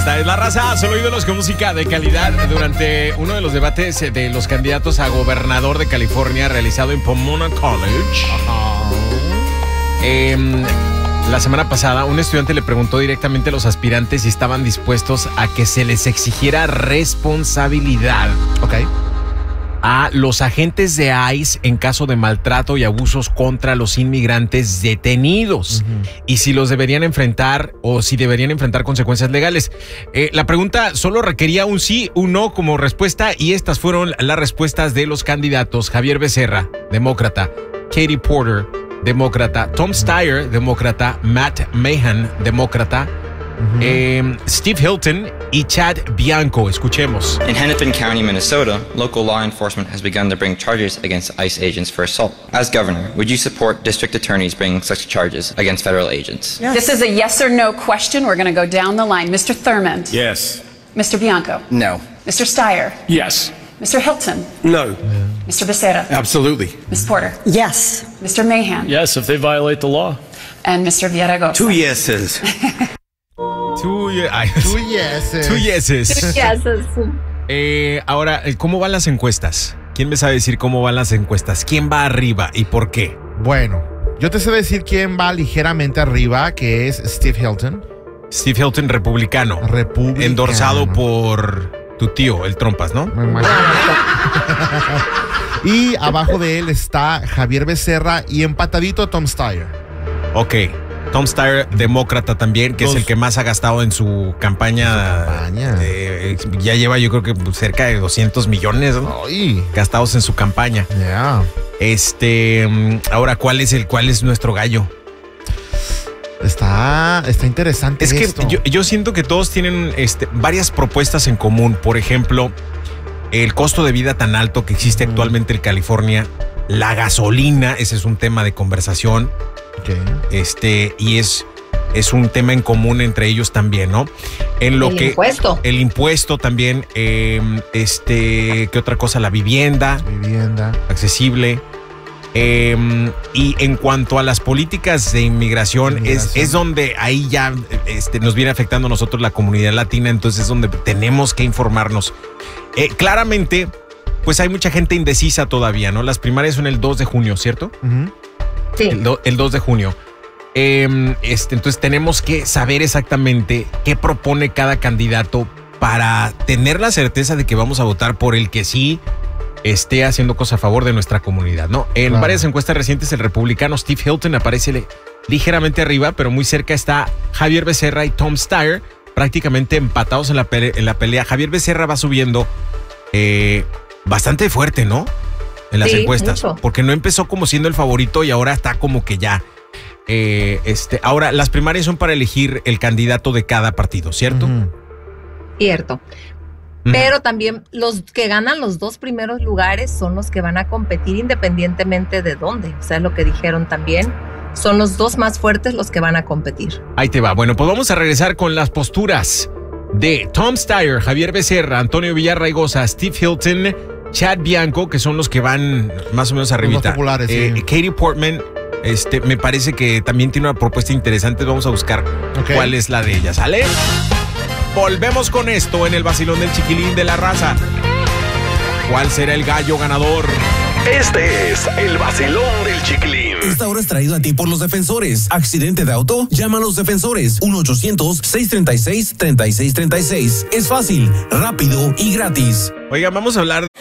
Esta es La Raza, solo ídolos con música de calidad. Durante uno de los debates de los candidatos a gobernador de California realizado en Pomona College, la semana pasada, un estudiante le preguntó directamente a los aspirantes si estaban dispuestos a que se les exigiera responsabilidad a los agentes de ICE en caso de maltrato y abusos contra los inmigrantes detenidos y si los deberían enfrentar o si deberían enfrentar consecuencias legales. La pregunta solo requería un sí, un no como respuesta y estas fueron las respuestas de los candidatos: Javier Becerra, demócrata; Katie Porter, demócrata; Tom Steyer, demócrata; Matt Mahan, demócrata; Steve Hilton y Chad Bianco. Escuchemos. In Hennepin County, Minnesota, local law enforcement has begun to bring charges against ICE agents for assault. As governor, would you support district attorneys bringing such charges against federal agents? Yes. This is a yes or no question. We're going to go down the line. Mr. Thurmond? Yes. Mr. Bianco? No. Mr. Steyer? Yes. Mr. Hilton? No. Mr. Becerra? Absolutely. Ms. Porter? Yes. Mr. Mahan? Yes, if they violate the law. And Mr. Villaraigosa? 2 yeses. Two yeses. Ahora, ¿cómo van las encuestas? ¿Quién me sabe decir cómo van las encuestas? ¿Quién va arriba y por qué? Bueno, yo te sé decir quién va ligeramente arriba, que es Steve Hilton. Steve Hilton, republicano. Endorsado por tu tío, el Trompas, ¿no? Y abajo de él está Javier Becerra y empatadito Tom Steyer. Ok. Tom Steyer, demócrata también, que es el que más ha gastado en su campaña. Ya lleva, yo creo que cerca de 200 millones, ¿no? Gastados en su campaña. Yeah. Ahora, ¿cuál es nuestro gallo? Está interesante. Es esto. que yo siento que todos tienen varias propuestas en común. Por ejemplo, el costo de vida tan alto que existe actualmente en California, la gasolina, ese es un tema de conversación. Y es un tema en común entre ellos también, ¿no? El impuesto también, ¿qué otra cosa? La vivienda accesible. Y en cuanto a las políticas de inmigración. Es donde ahí ya nos viene afectando a nosotros la comunidad latina, entonces es donde tenemos que informarnos. Claramente, pues hay mucha gente indecisa todavía, ¿no? Las primarias son el 2 de junio, ¿cierto? Sí. El 2 de junio. Entonces tenemos que saber exactamente qué propone cada candidato para tener la certeza de que vamos a votar por el que sí esté haciendo cosas a favor de nuestra comunidad, ¿no? En varias encuestas recientes, el republicano Steve Hilton aparece ligeramente arriba, pero muy cerca está Javier Becerra y Tom Steyer, prácticamente empatados en la pelea. Javier Becerra va subiendo bastante fuerte, ¿no? En las encuestas, mucho. Porque no empezó como siendo el favorito y ahora está como que ya. Ahora, las primarias son para elegir el candidato de cada partido, ¿cierto? Cierto. Pero también los que ganan los 2 primeros lugares son los que van a competir independientemente de dónde. O sea, es lo que dijeron también. Son los 2 más fuertes los que van a competir. Ahí te va. Bueno, pues vamos a regresar con las posturas de Tom Steyer, Javier Becerra, Antonio Villaraigosa, Steve Hilton, Chad Bianco, que son los que van más o menos arribita. Los populares, sí. Katie Portman, me parece que también tiene una propuesta interesante. Vamos a buscar cuál es la de ella. ¿Sale? Volvemos con esto en el vacilón del chiquilín de La Raza. ¿Cuál será el gallo ganador? Este es el vacilón del chiquilín. Esta hora es traído a ti por los defensores. Accidente de auto, llama a los defensores. 1-800-636-3636. Es fácil, rápido y gratis. Oigan, vamos a hablar